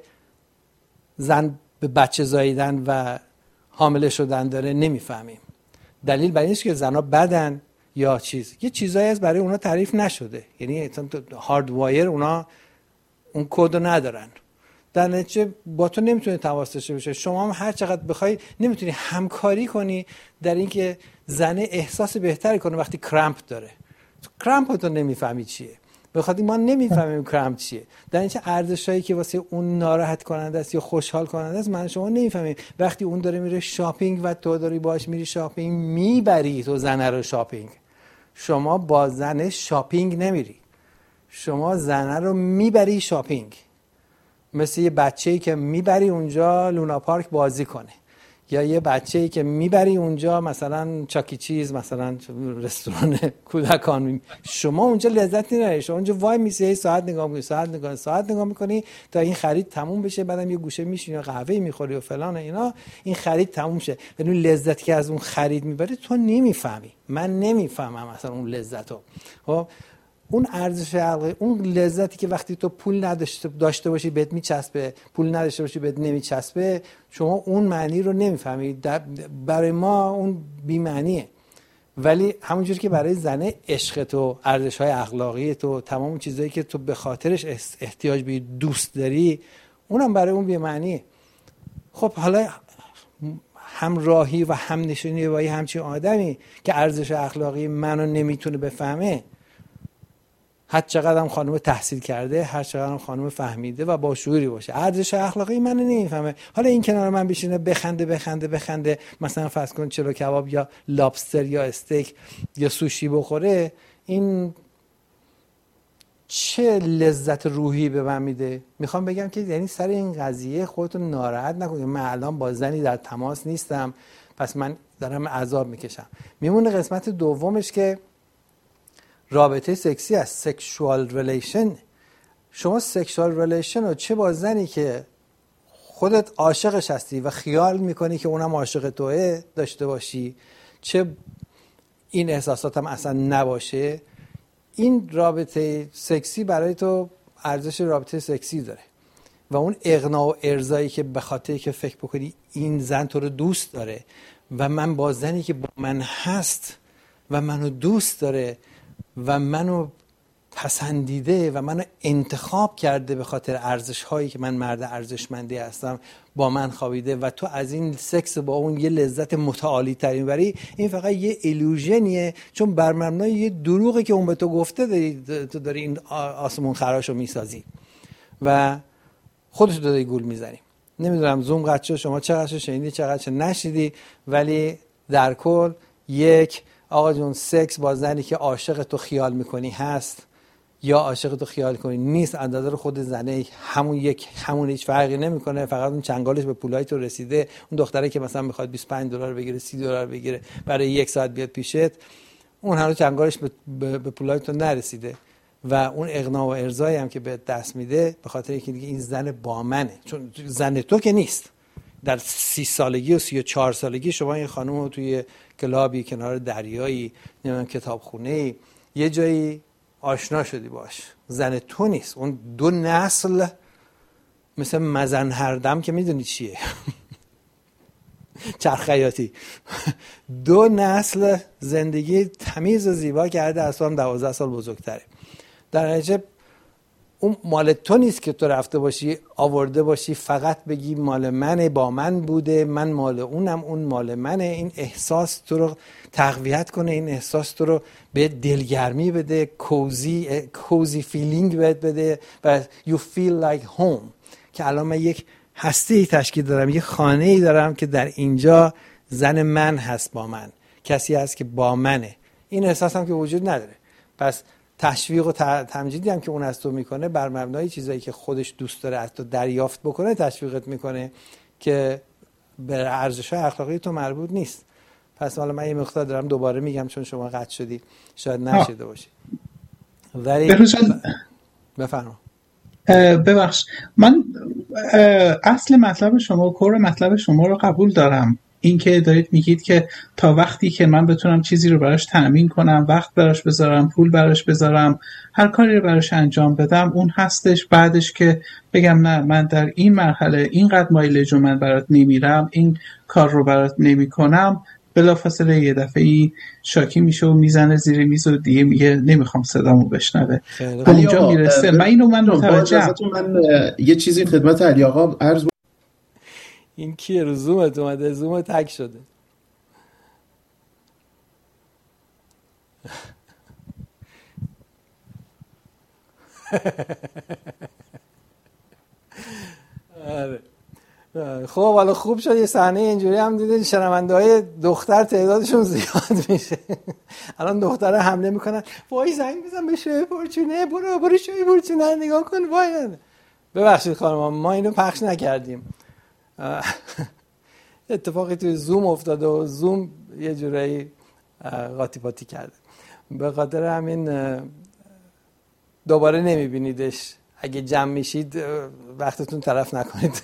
زن به بچه زاییدن و حامله شدن داره نمیفهمیم. دلیل بر این است که زنها بدن یا یه چیزایی از برای اونا تعریف نشده، یعنی هارد وایر اونا اون کد رو ندارن. در نتیجه با تو نمیتونه تماس داشته باشه. شما هم هر چقدر بخوای نمیتونی همکاری کنی در اینکه زن احساس بهتری کنه وقتی کرامپ داره. کرامپ تو نمیفهمی چیه، بخاطر ما نمیفهمیم کرامپ چیه. در اینجا ارزشایی که واسه اون ناراحت کننده است یا خوشحال کننده است من شما نمیفهمیم. وقتی اون داره میره شاپینگ و تو داری باهاش میری شاپینگ، میبری تو زنه رو شاپینگ. شما با زن شاپینگ نمیری، شما زنه رو میبری شاپینگ. مثل یه بچه‌ای که میبری اونجا لونا پارک بازی کنه، یا یه بچه‌ای که میبری اونجا مثلا چاکی چیز، مثلا رستوران کودکان، شما اونجا لذت نمیبری. شما اونجا وای میسی ساعت نگاه میکنی تا این خرید تموم بشه، بعدم یه گوشه میشینی قهوه میخوری و فلان اینا، این خرید تموم شه. یعنی لذتی که از اون خرید میبری تو نمیفهمی، من نمیفهمم اصلا اون لذتو. خب اون ارزش عقلی، اون لذتی که وقتی تو پول داشته باشی بهت میچسبه، پول نداشته باشی بهت نمیچسبه، شما اون معنی رو نمیفهمی. برای ما اون بی معنیه. ولی همونجوری که برای زنه عشق تو، ارزش‌های اخلاقی تو، تمام اون چیزایی که تو به خاطرش احتیاج به دوست داری، اونم برای اون بی معنیه. خب حالا همراهی و همنشینی با همچین آدمی که ارزش اخلاقی منو نمیتونه بفهمه، هر چقدر هم خانم تحصیل کرده، هر چقدر هم خانم فهمیده و با شعوری باشه، ارزش اخلاقی منو نمیفهمه. حالا این کنار من بشینه بخنده مثلا فرض کن چلو کباب یا لابستر یا استیک یا سوشی بخوره، این چه لذت روحی به من میده؟ میخوام بگم که یعنی سر این قضیه خودتون ناراحت نکنید. من الان با زنی در تماس نیستم پس من دارم عذاب میکشم. میمونه قسمت دومش که رابطه سکسی است، سکشوال ریلیشن. شما سکشوال ریلیشن رو چه با زنی که خودت عاشقش هستی و خیال میکنی که اونم عاشق توه داشته باشی، چه این احساسات هم اصلا نباشه، این رابطه سکسی برای تو ارزش رابطه سکسی داره. و اون اغنا و ارضایی که به خاطر که فکر بکنی این زن تو رو دوست داره و من با زنی که با من هست و منو دوست داره و منو پسندیده و منو انتخاب کرده به خاطر ارزش هایی که من مرد ارزشمندی هستم، با من خوابیده و تو از این سکس با اون یه لذت متعالی ترین بری، این فقط یه ایلوژنیه، چون بر مبنای یه دروغی که اون به تو گفته تو داری این آسمون خراشو میسازی و خودت داری گول میزنی. نمیدونم زوم قطع شد، شما چقدر شنیدی چقدر نشنیدی، ولی در کل یک آقا جون سکس با زنی که عاشق تو خیال میکنی هست یا عاشق تو خیال کنی نیست، اندازه رو خود زنه همون هیچ فرقی نمیکنه. فقط اون چنگالش به پولای تو رسیده. اون دختره که مثلا میخواد $25 بگیره، $30 بگیره برای 1 ساعت بیاد پیشت، اون هنوز چنگالش به پولای تو نرسیده و اون اغنا و ارضایی هم که به دست میده به خاطر اینکه دیگه این زن با منه، چون زن تو که نیست. در 30 سالگی و 34 سالگی شما این خانم رو توی کلابی کنار دریایی، نمیدونم کتابخونه‌ای، یه جایی آشنا شدی باش، زن تو نیست. اون 2 نسل مثل مزن هردم که میدونی چیه چرخیاتی 2 نسل زندگی تمیز و زیبا کرده، از تو هم 12 سال بزرگتره. در نتیجه اون مال تو نیست که تو رفته باشی آورده باشی فقط بگی مال منه، با من بوده، من مال اونم، اون مال منه. این احساس تو رو تقویت کنه، این احساس تو رو به دلگرمی بده، کوزی فیلینگ بده و you feel like home، که الان من یک هسته‌ای تشکیل دارم، یک خانه‌ای دارم که در اینجا زن من هست، با من کسی هست که با منه. این احساس هم که وجود نداره. پس تشویق و تمجیدی هم که اون از تو میکنه بر مبنای چیزایی که خودش دوست داره از تو دریافت بکنه تشویقت میکنه که به ارزش‌های اخلاقی تو مربوط نیست. پس حالا من یه مقدار دارم دوباره میگم چون شما قطع شدی شاید نشده باشی. ولی بفرما. ببخش، من اصل مطلب شما و کور مطلب شما رو قبول دارم. این که دارید میگید که تا وقتی که من بتونم چیزی رو براش تأمین کنم، وقت براش بذارم، پول براش بذارم، هر کاری رو براش انجام بدم، اون هستش. بعدش که بگم نه من در این مرحله اینقدر مایلج رو من برات نمیرم، این کار رو برات نمی کنم، بلافاصله یه دفعه‌ای شاکی میشه و میزنه زیر میز و دیگه میگه نمیخوام صدامو بشنوه. اونجا میرسه. من متوجهم. من یه چیزی خدمت علی آقا عرض. این کیه رو زومت اومده؟ زوم تک شده. خب حالا خوب شد یه صحنه اینجوری هم دیدین شنونده‌های دختر تعدادشون زیاد میشه. الان دخترها حمله میکنن، وای زنگ بزن به شوی فورچونه، برو شوی فورچونه نگاه کن. وای ببخشید خانم ما اینو پخش نکردیم. اتفاقی توی زوم افتاده و زوم یه جورایی قاطی پاتی کرده، به خاطر همین دوباره نمیبینیدش. اگه جمع میشید وقتتون تلف نکنید.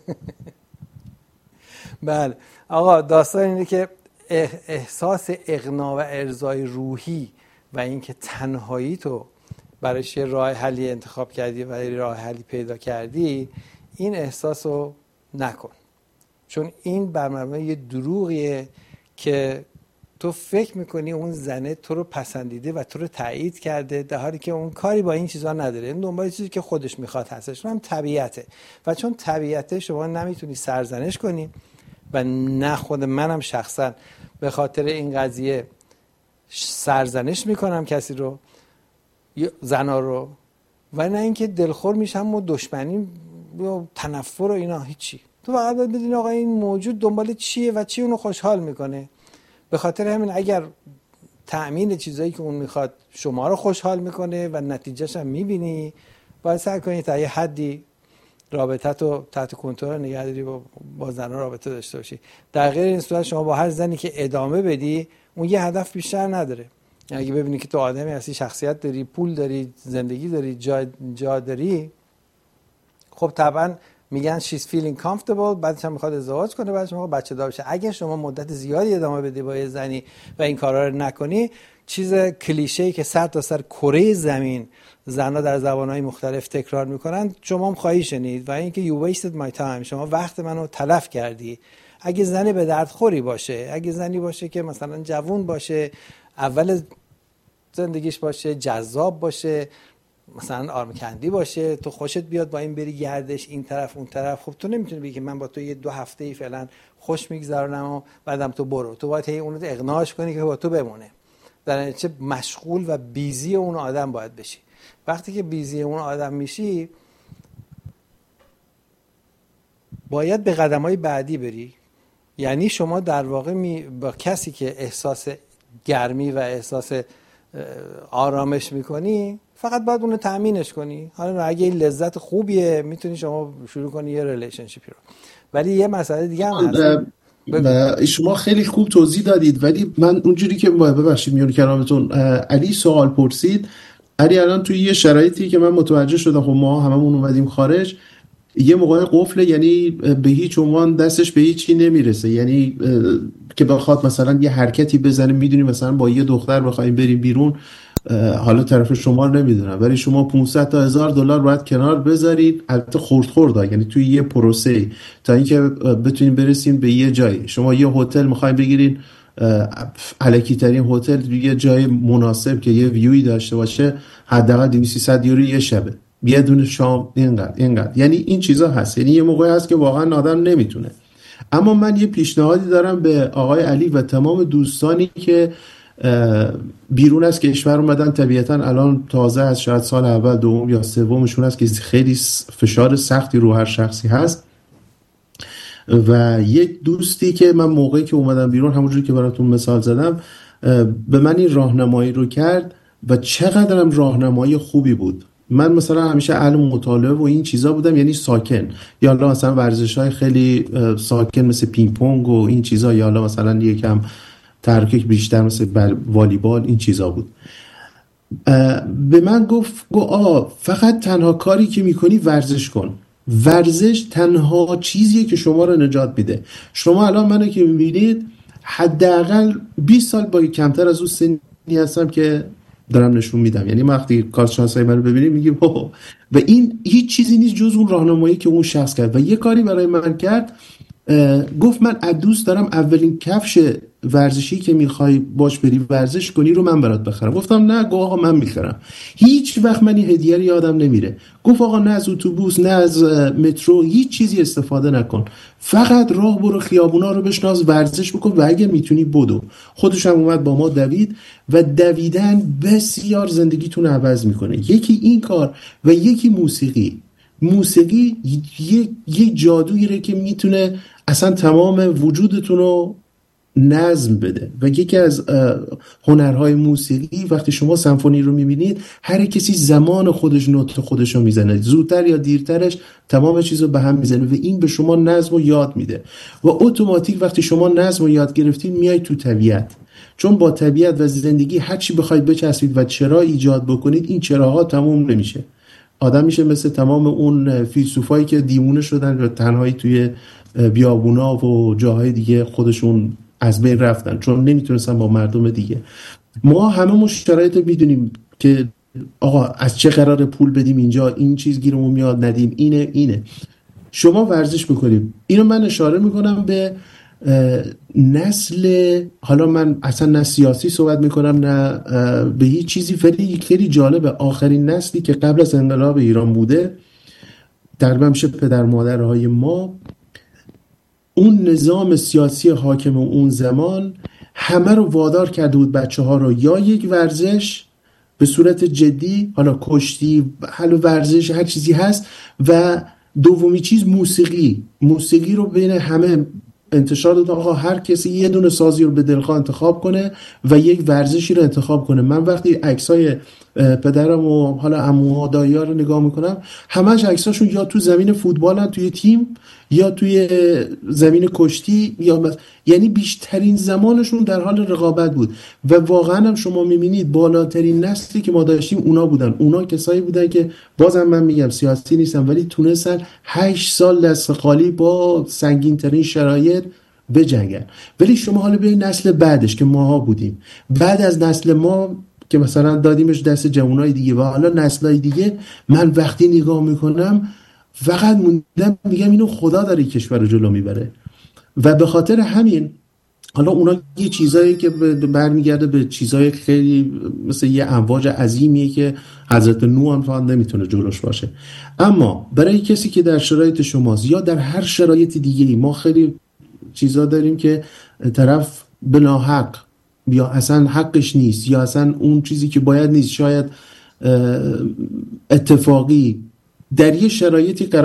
بله آقا، داستان اینه که احساس اغنا و ارضای روحی و اینکه تنهایی تو برایش راه حلی انتخاب کردی و راه حلی پیدا کردی، این احساس رو نکن، چون این بر مبنای یه دروغیه که تو فکر میکنی اون زنه تو رو پسندیده و تو رو تایید کرده، در حالی که اون کاری با این چیزا نداره. این دنبال چیزی که خودش میخواد هستش، هم طبیعته. و چون طبیعته شما نمیتونی سرزنش کنی و نه خود منم شخصا به خاطر این قضیه سرزنش میکنم کسی رو، زنا رو، و نه اینکه دلخور میشم و دشمنی و تنفر و اینا، هیچی. تو فقط باید بدونی آقا این موجود دنبال چیه و چی اونو خوشحال میکنه. به خاطر همین اگر تأمین چیزایی که اون میخواد شما رو خوشحال میکنه و نتیجهش هم میبینی، باید سعی کنی تا یه حدی رابطه تو تحت کنترل نگه داری، با زن رابطه داشته باشی. در غیر این صورت شما با هر زنی که ادامه بدی اون یه هدف بیشتر نداره. یعنی اگه ببینی که تو آدمی هستی، شخصیت داری، پول داری، زندگی داری، جا داری، خب طبعا میگن she's feeling comfortable، بعدش هم میخواد ازدواج کنه، بعدش میخواد بچه دار بشه. اگه شما مدت زیادی ادامه بدی با یه زنی و این کارا رو نکنی، چیز کلیشه‌ای که سر تا سر کره زمین زنها در زبانهای مختلف تکرار میکنن شما هم خواهی شنید، و اینکه you wasted my time، شما وقت منو تلف کردی. اگه زنی به درد خوری باشه، اگه زنی باشه که مثلا جوون باشه، اول زندگیش باشه، جذاب باشه، مثلا آرمکندی باشه، تو خوشت بیاد با این بری گردش این طرف اون طرف، خب تو نمیتونی بگی که من با تو یه 2 هفته‌ای فعلا خوش میگذرونم و بعدم تو برو. تو باید اون رو اقناعش کنی که با تو بمونه. در نتیجه مشغول و بیزی اون آدم باید بشی. وقتی که بیزی اون آدم میشی، باید به قدم‌های بعدی بری. یعنی شما در واقع با کسی که احساس گرمی و احساس آرامش میکنی، فقط باید اونو تأمینش کنی. حالا اگه این لذت خوبیه میتونی شما شروع کنی یه ریلیشنشیپی رو. ولی یه مسئله دیگه هم هست. شما خیلی خوب توضیح دادید، ولی من اونجوری که ببخشید میون کلامتون، علی سوال پرسید. علی الان توی یه شرایطی که من متوجه شدم، خب ما هممون اومدیم خارج، یه موقع قفله، یعنی به هیچ عنوان دستش به هیچی نمیرسه، یعنی که بخواد مثلا یه حرکتی بزنه. میدونی مثلا با یه دختر بخوایم بریم بیرون، حالا طرف شما رو نمیدونم، ولی شما 500 تا $1000 باید کنار بذارید، البته خرد یعنی توی یه پروسه، تا اینکه بتونیم برسیم به یه جایی. شما یه هتل میخوایم بگیرین، الکی ترین هتل، یه جای مناسب که یه ویوی داشته باشه، حداقل 200-300 یورو یه شبه، یه دونه شام، اینقدر. یعنی این چیزا هست. یعنی یه موقعی هست که واقعا آدم نمیتونه. اما من یه پیشنهادی دارم به آقای علی و تمام دوستانی که بیرون از کشور اومدن، طبیعتا الان تازه از شاید سال اول، دوم یا سومشون هست که خیلی فشار سختی رو هر شخصی هست. و یک دوستی که من موقعی که اومدم بیرون، همونجوری که براتون مثال زدم، به من این راهنمایی رو کرد و چقدرم راهنمایی خوبی بود. من مثلا همیشه اهل مطالعه و این چیزا بودم، یعنی ساکن، یا حالا مثلا ورزش‌های خیلی ساکن مثل پینگ پونگ و این چیزا، یا حالا مثلا یکم تحرک بیشتر مثل والیبال، این چیزا بود. به من گفت فقط تنها کاری که میکنی ورزش کن. ورزش تنها چیزیه که شما رو نجات میده. شما الان منو که میبینید حداقل 20 سال با کمتر از اون سنی هستم که دارم نشون میدم. یعنی وقتی کارشناسای منو ببینید میگیم و این هیچ چیزی نیست جز اون راهنمایی که اون شخص کرد. و یه کاری برای من کرد، گفت من دوست دارم اولین کفش ورزشی که میخوای باش بری ورزش کنی رو من برات بخرم. گفتم نه. گفت آقا من میخرم. هیچ وقت من این هدیه رو یادم نمیره. گفت آقا نه از اتوبوس نه از مترو هیچ چیزی استفاده نکن، فقط راه برو، خیابونا رو بشناس، ورزش بکن و اگه میتونی بدو. خودش هم اومد با ما دوید و دویدن بسیار زندگیتون عوض میکنه. یکی این کار و یکی موسیقی یک جادویی که میتونه اصلا تمام وجودتون رو نظم بده. و یکی از هنرهای موسیقی، وقتی شما سمفونی رو میبینید، هر کسی زمان خودش نوت خودش رو میزنه، زودتر یا دیرترش تمام چیز رو به هم میزنه و این به شما نظم رو یاد میده. و اتوماتیک وقتی شما نظم رو یاد گرفتید میای تو طبیعت، چون با طبیعت و زندگی هر چی بخواید بچسبید و چرا ایجاد بکنید، این چراها تموم نمیشه. آدم میشه مثل تمام اون فیلسوفایی که دیوونه شدن و تنهایی توی بیابونا و جاهای دیگه خودشون از بین رفتن چون نمیتونستن با مردم دیگه. ما همه شرایط میدونیم که آقا از چه قرار پول بدیم اینجا، این چیز گیرمون میاد ندیم، اینه. شما ورزش بکنیم. اینو من اشاره میکنم به نسل، حالا من اصلا نه سیاسی صحبت میکنم نه به هیچ چیزی، خیلی جالبه. آخرین نسلی که قبل از انقلاب ایران بوده، تقریبا میشه پدر مادرهای ما، اون نظام سیاسی حاکم اون زمان همه رو وادار کرده بود بچه ها رو یا یک ورزش به صورت جدی، حالا کشتی، حالا ورزش هر چیزی هست، و دومی چیز موسیقی رو بین همه انتشار داد آقا هر کسی یه دونه سازی رو به دلخواه انتخاب کنه و یک ورزشی رو انتخاب کنه. من وقتی عکسای پدرم و حالا عموها دایی‌ها رو نگاه میکنم، همش عکساشون یا تو زمین فوتبالن توی تیم یا توی زمین کشتی، یعنی بیشترین زمانشون در حال رقابت بود. و واقعا هم شما میبینید بالاترین نسلی که ما داشتیم اونا بودن. اونا کسایی بودن که بازم من میگم سیاسی نیستم ولی تونستن 8 سال دست خالی با سنگین ترین شرایط بجنگن. ولی شما حالا به نسل بعدش که ماها بودیم، بعد از نسل ما که مثلا دادیمش دست جوانای دیگه و حالا نسلای دیگه، من وقتی نگاه میکنم فقط موندم میگم اینو خدا داره کشور رو جلو میبره. و به خاطر همین حالا اونا یه چیزایی که برمیگرده به چیزای خیلی مثل یه امواج عظیمیه که حضرت نوح هم فقط نمیتونه جلوش باشه. اما برای کسی که در شرایط شماست یا در هر شرایط دیگه‌ای، ما خیلی چیزا داریم که طرف بلاحق یا اصلا حقش نیست یا اصلا اون چیزی که باید نیست، شاید اتفاقی در یه شرایطی قرار